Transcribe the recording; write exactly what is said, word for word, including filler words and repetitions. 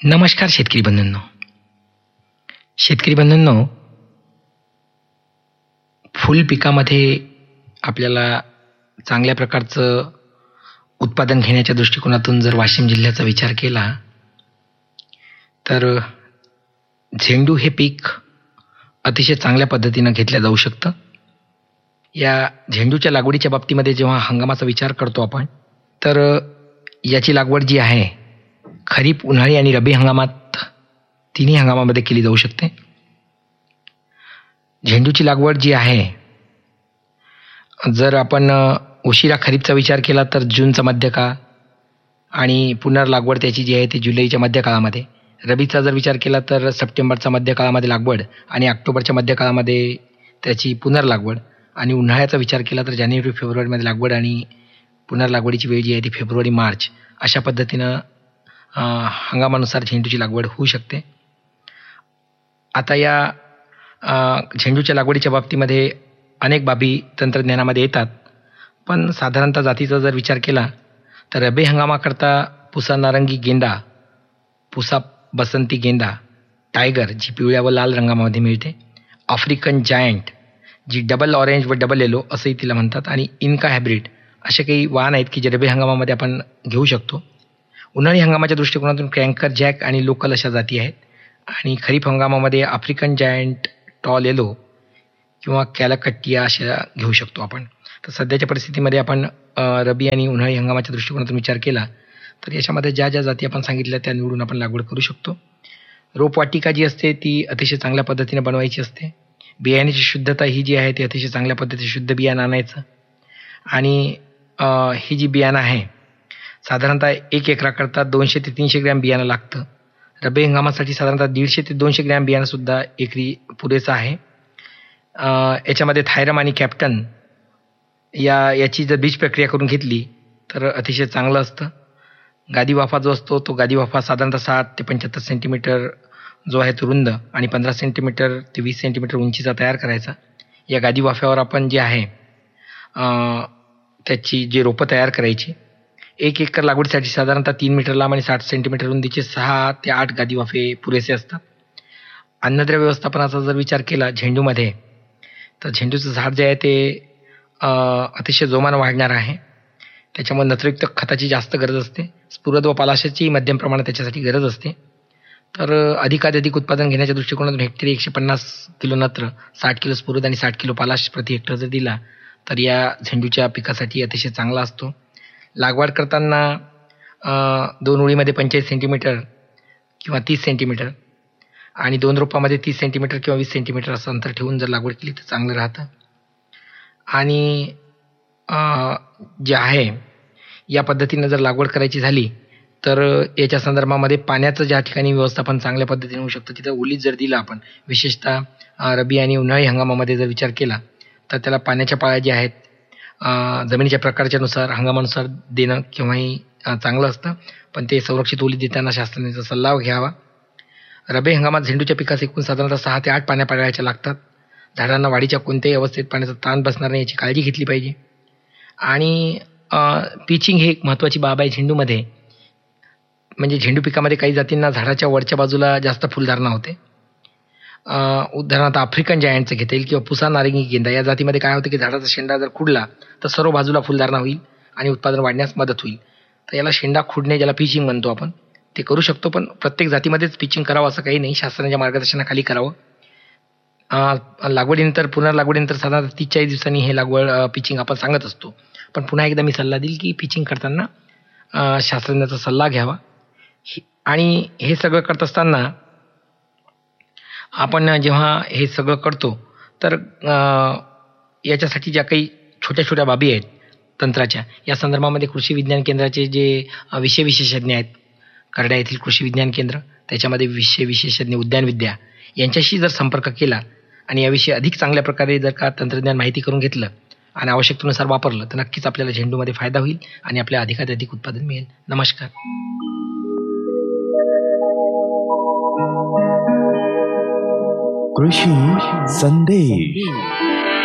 नमस्कार शेतकरी बंधूंनो. शेतकरी बंधूंनो, फुल पिकामध्ये आपल्याला चांगल्या प्रकारचं उत्पादन घेण्याच्या दृष्टिकोनातून जर वाशिम जिल्ह्याचा विचार केला तर झेंडू हे पीक अतिशय चांगल्या पद्धतीनं घेतलं जाऊ शकतं. या झेंडूच्या लागवडीच्या बाबतीमध्ये जेव्हा हंगामाचा विचार करतो आपण तर याची लागवड जी आहे खरीप, उन्हाळी आणि रब्बी हंगामात तिन्ही हंगामामध्ये केली जाऊ शकते. झेंडूची लागवड जी आहे, जर आपण उशिरा खरीपचा विचार केला तर जूनचा मध्यकाळ आणि पुनर्लागवड त्याची जी आहे ती जुलैच्या मध्यकाळामध्ये. रब्बीचा जर विचार केला तर सप्टेंबरचा मध्यकाळामध्ये लागवड आणि ऑक्टोबरच्या मध्यकाळामध्ये त्याची पुनर्लागवड. आणि उन्हाळ्याचा विचार केला तर जानेवारी फेब्रुवारीमध्ये लागवड आणि पुनर्लागवडीची वेळ जी आहे ती फेब्रुवारी मार्च. अशा पद्धतीनं हंगामानुसार झेंडूची लागवड होऊ शकते. आता या झेंडूच्या लागवडीच्या बाबतीमध्ये अनेक बाबी तंत्रज्ञानामध्ये येतात, पण साधारणतः जातीचा जर विचार केला तर रब्बी हंगामाकरता पुसा नारंगी गेंदा, पुसा बसंती गेंदा, टायगर जी पिवळ्या व लाल रंगामध्ये मिळते, आफ्रिकन जायंट जी डबल ऑरेंज व डबल येलो असंही तिला म्हणतात, आणि इन्का हायब्रिड असे काही वाहन आहेत की जे रब्बी हंगामामध्ये आपण घेऊ शकतो. उन्हाळी हंगामाच्या दृष्टिकोनातून क्रँकर जॅक आणि लोकल अशा जाती आहेत. आणि खरीप हंगामामध्ये आफ्रिकन जायंट, टॉल येलो किंवा कॅलकट्टिया अशा घेऊ शकतो आपण. तर सध्याच्या परिस्थितीमध्ये आपण रब्बी आणि उन्हाळी हंगामाच्या दृष्टिकोनातून विचार केला तर याच्यामध्ये ज्या ज्या जाती आपण सांगितल्या त्या निवडून आपण लागवड करू शकतो. रोपवाटिका जी असते ती अतिशय चांगल्या पद्धतीने बनवायची असते. बियाण्याची शुद्धता ही जी आहे ती अतिशय चांगल्या पद्धतीने शुद्ध बियाणं आणायचं. आणि ही जी बियाणं आहे साधारणतः एक एकराकरता दोनशे ते तीनशे ग्रॅम बियाणं लागतं. रब्बी हंगामासाठी साधारणतः दीडशे ते दोनशे ग्रॅम बियाणंसुद्धा एकरी पुरेसं आहे. याच्यामध्ये थायरम आणि कॅप्टन या याची जर बीज प्रक्रिया करून घेतली तर अतिशय चांगलं असतं. गादी वाफा जो असतो तो गादी वाफा साधारणतः साठ ते पंच्याहत्तर सेंटीमीटर जो आहे तो रुंद आणि पंधरा सेंटीमीटर ते वीस सेंटीमीटर उंचीचा तयार करायचा. या गादी वाफ्यावर आपण जे आहे त्याची जे रोपं तयार करायची. एक एकर लागवडीसाठी साधारणतः तीन मीटर लांब आणि साठ सेंटीमीटर रुंदीचे सहा ते आठ गादी वाफे पुरेसे असतात. अन्नद्रव्य व्यवस्थापनाचा जर विचार केला झेंडूमध्ये तर झेंडूचं झाड जे आहे ते अतिशय जोमानं वाढणार आहे. त्याच्यामुळे नत्रयुक्त खताची जास्त गरज असते. स्फुरद व पालाशाची मध्यम प्रमाणात त्याच्यासाठी गरज असते. तर अधिकाधिक उत्पादन घेण्याच्या दृष्टिकोनातून हेक्टरी एकशे पन्नास किलो नत्र, साठ किलो स्फुरद आणि साठ किलो पालाश प्रति हेक्टर जर दिला तर या झेंडूच्या पिकासाठी अतिशय चांगला असतो. लागवड करताना दोन ओळीमध्ये पंचेचाळीस सेंटीमीटर किंवा तीस सेंटीमीटर आणि दोन रोपामध्ये तीस सेंटीमीटर किंवा वीस सेंटीमीटर असं अंतर ठेवून जर लागवड केली तर चांगलं राहतं. आणि जे आहे या पद्धतीनं जर लागवड करायची झाली तर याच्या संदर्भामध्ये पाण्याचं ज्या ठिकाणी व्यवस्थापन चांगल्या पद्धतीने होऊ शकतं तिथं ओलीत जर दिलं आपण, विशेषतः रब्बी आणि उन्हाळी हंगामामध्ये जर विचार केला तर त्याला पाण्याच्या पाळ्या ज्या आहेत जमिनीच्या प्रकारच्यानुसार हंगामानुसार देणं केव्हाही चांगलं असतं, पण ते संरक्षित ओलीत देताना शास्त्रज्ञांचा सल्ला घ्यावा. रब्बी हंगामात झेंडूच्या पिकास एकूण साधारणतः सहा ते आठ पाण्या पाळायच्या लागतात. झाडांना वाढीच्या कोणत्याही अवस्थेत पाण्याचा ताण बसणार नाही याची काळजी घेतली पाहिजे. आणि पिचिंग ही एक महत्त्वाची बाब आहे झेंडूमध्ये. म्हणजे झेंडू पिकामध्ये काही जातींना झाडाच्या वरच्या बाजूला जास्त फुलधारणा होते. उदाहरणार्थ आफ्रिकन जायंटचं घेता येईल किंवा पुसा नारंगी गेंदा या जातीमध्ये काय होतं की झाडाचा शेंडा जर खुडला तर सर्व बाजूला फुलधारणा होईल आणि उत्पादन वाढण्यास मदत होईल. तर याला शेंडा खुडणे ज्याला पिचिंग म्हणतो आपण ते करू शकतो, पण प्रत्येक जातीमध्येच पिचिंग करावं असं काही नाही. शास्त्राच्या मार्गदर्शनाखाली करावं. लागवडीनंतर पुनर्लागवडीनंतर साधारणतः तीस चाळीस दिवसांनी हे लागवड पिचिंग आपण सांगत असतो. पण पुन्हा एकदा मी सल्ला देईल की पिचिंग करताना शास्त्रज्ञाचा सल्ला घ्यावा. आणि हे सगळं करत असताना आपण जेव्हा हे सगळं करतो तर याच्यासाठी ज्या काही छोट्या छोट्या बाबी आहेत तंत्राच्या या संदर्भामध्ये कृषी विज्ञान केंद्राचे जे विषय विशेषज्ञ आहेत, करड्या येथील कृषी विज्ञान केंद्र, त्याच्यामध्ये विषय विशेषज्ञ उद्यानविद्या यांच्याशी जर संपर्क केला आणि याविषयी अधिक चांगल्या प्रकारे जर का तंत्रज्ञान माहिती करून घेतलं आणि आवश्यकतेनुसार वापरलं तर नक्कीच आपल्याला झेंडूमध्ये फायदा होईल आणि आपल्याला अधिकाधिक उत्पादन मिळेल. नमस्कार. कृषी संदेश.